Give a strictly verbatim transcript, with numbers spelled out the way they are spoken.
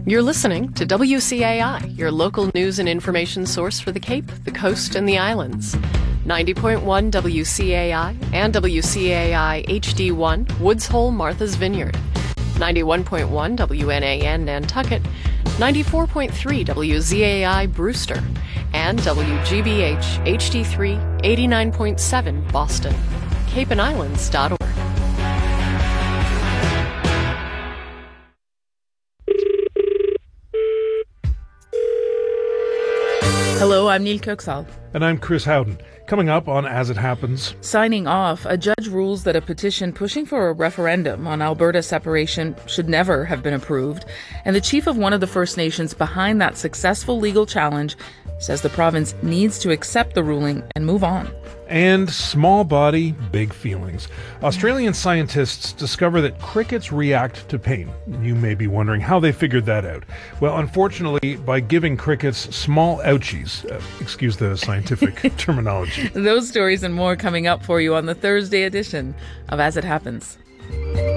You're listening to W C A I, your local news and information source for the Cape, the Coast, and the Islands. ninety point one W C A I and W C A I H D one, Woods Hole, Martha's Vineyard. ninety-one point one W N A N Nantucket, ninety-four point three W Z A I Brewster, and W G B H H D three, eighty-nine point seven Boston. cape and islands dot org. Hello, I'm Neil Kirksall. And I'm Chris Howden. Coming up on As It Happens. Signing off, a judge rules that a petition pushing for a referendum on Alberta separation should never have been approved. And the chief of one of the First Nations behind that successful legal challenge says the province needs to accept the ruling and move on. And small body, big feelings. Australian scientists discover that crickets react to pain. You may be wondering how they figured that out. Well, unfortunately, by giving crickets small ouchies. Uh, excuse the scientific terminology. Those stories and more coming up for you on the Thursday edition of As It Happens.